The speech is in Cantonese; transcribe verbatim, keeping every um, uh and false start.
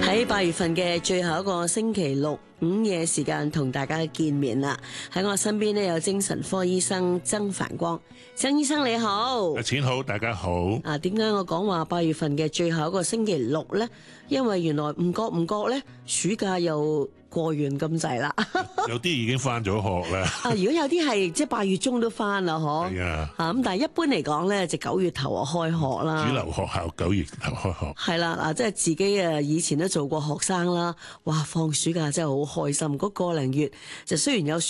喺八月份嘅最後一個星期六午夜時間同大家見面啦。喺我身邊呢，有精神科醫生曾繁光，曾醫生你好。 阿錢好，大家好。 啊，點解我講話八月份嘅最後一個星期六呢？因為原來唔覺唔覺呢，暑假又過完咁滯啦。 有啲已經翻咗學啦。 啊，如果有啲係即係八月中都翻啦，嗬。 係啊。 啊，咁但係一般嚟講咧，就九月頭啊開學啦。 主流學校九月頭開學。 係啦，嗱，即係自己啊，以前都做過學生啦，哇，放暑假真係好開心，嗰個零月就雖然有